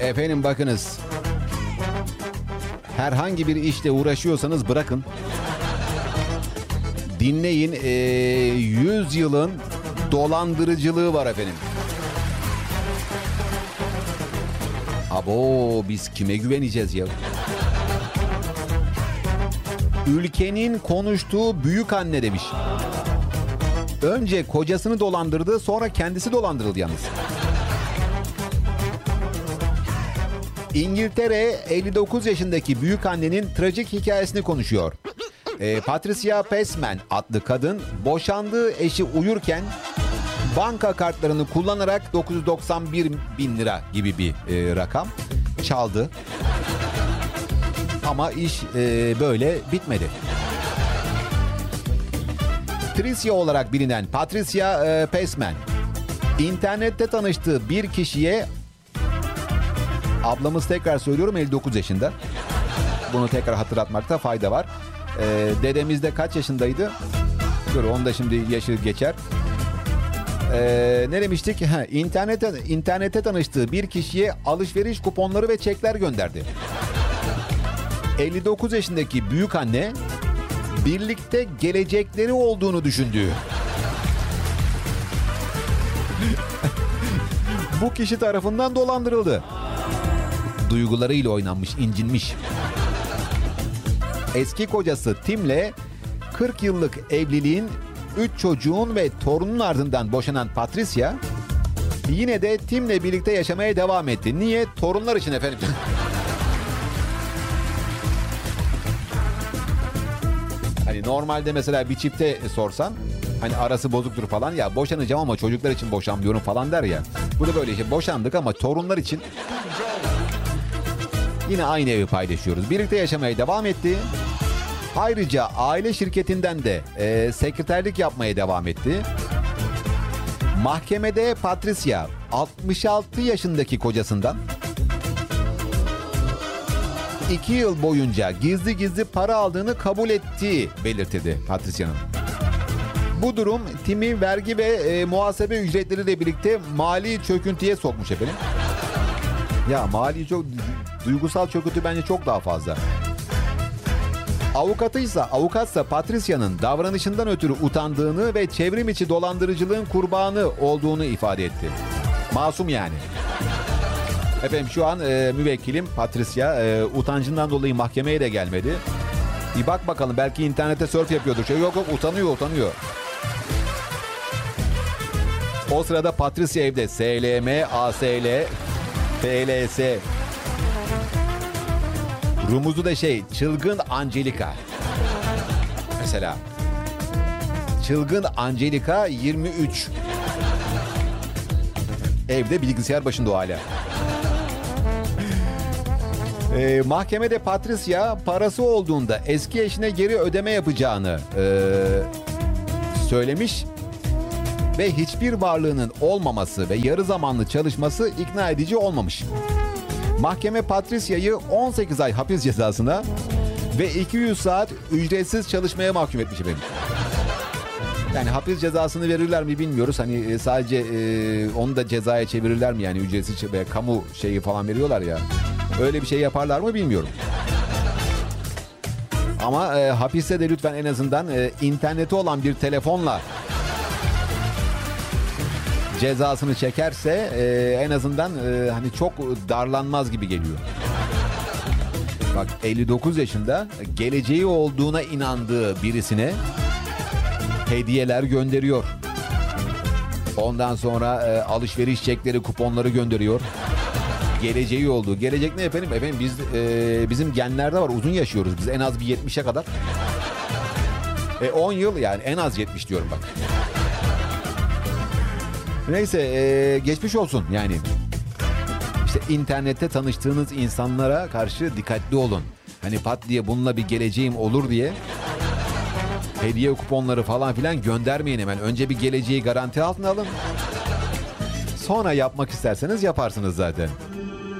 Efendim bakınız. Herhangi bir işle uğraşıyorsanız bırakın. Dinleyin. 100 yılın dolandırıcılığı var efendim. Abo, biz kime güveneceğiz ya? Ülkenin konuştuğu büyük anne demiş. Önce kocasını dolandırdı, sonra kendisi dolandırıldı yalnız. İngiltere 59 yaşındaki büyük annenin trajik hikayesini konuşuyor. Patricia Passman adlı kadın boşandığı eşi uyurken banka kartlarını kullanarak 991 bin lira gibi bir rakam çaldı. Ama iş böyle bitmedi. Tricia olarak bilinen Patricia Passman internette tanıştığı bir kişiye, ablamız tekrar söylüyorum 59 yaşında. Bunu tekrar hatırlatmakta fayda var. Dedemiz de kaç yaşındaydı? Dur, onu da şimdi yaşı geçer. Ne demiştik? İnternette tanıştığı bir kişiye alışveriş kuponları ve çekler gönderdi. 59 yaşındaki büyük anne birlikte gelecekleri olduğunu düşündüğü bu kişi tarafından dolandırıldı. Duygularıyla oynanmış, incinmiş. Eski kocası Tim'le 40 yıllık evliliğin 3 çocuğun ve torunun ardından boşanan Patricia yine de Tim'le birlikte yaşamaya devam etti. Niye? Torunlar için efendim. Hani normalde mesela bir çifte sorsan, hani arası bozuktur falan, ya boşanacağım ama çocuklar için boşanmıyorum falan der ya. Bu da böyle işte, boşandık ama torunlar için yine aynı evi paylaşıyoruz. Birlikte yaşamaya devam etti. Ayrıca aile şirketinden de sekreterlik yapmaya devam etti. Mahkemede Patricia 66 yaşındaki kocasından 2 yıl boyunca gizli gizli para aldığını kabul ettiği belirtildi Patricia'nın. Bu durum Tim'i vergi ve muhasebe ücretleriyle birlikte mali çöküntüye sokmuş efendim. Ya duygusal çöküntü bence çok daha fazla. Avukatsa Patricia'nın davranışından ötürü utandığını ve çevrim içi dolandırıcılığın kurbanı olduğunu ifade etti. Masum yani. Efendim şu an müvekkilim Patricia utancından dolayı mahkemeye de gelmedi. Bir bak bakalım, belki internette surf yapıyordur. Yok utanıyor. O sırada Patricia evde SLM, ASL, PLS. Rumuzu da çılgın Angelika. Mesela. Çılgın Angelika 23. Evde bilgisayar başında o hala. Mahkemede Patricia parası olduğunda eski eşine geri ödeme yapacağını söylemiş ve hiçbir varlığının olmaması ve yarı zamanlı çalışması ikna edici olmamış. Mahkeme Patricia'yı 18 ay hapis cezasına ve 200 saat ücretsiz çalışmaya mahkum etmiş efendim. Yani hapis cezasını verirler mi bilmiyoruz. Hani sadece onu da cezaya çevirirler mi, yani ücretsiz ve kamu şeyi falan veriyorlar ya. Öyle bir şey yaparlar mı bilmiyorum. Ama hapiste de lütfen en azından interneti olan bir telefonla cezasını çekerse en azından hani çok darlanmaz gibi geliyor. Bak, 59 yaşında geleceği olduğuna inandığı birisine hediyeler gönderiyor. Ondan sonra alışveriş çekleri, kuponları gönderiyor. Geleceği olduğu. Gelecek ne efendim? Efendim biz bizim genlerde var. Uzun yaşıyoruz biz. En az bir 70'e kadar. 10 yıl yani, en az 70 diyorum bak. Neyse, geçmiş olsun yani. İşte internette tanıştığınız insanlara karşı dikkatli olun. Hani pat diye bununla bir geleceğim olur diye hediye kuponları falan filan göndermeyin hemen. Önce bir geleceği garanti altına alın. Sonra yapmak isterseniz yaparsınız zaten.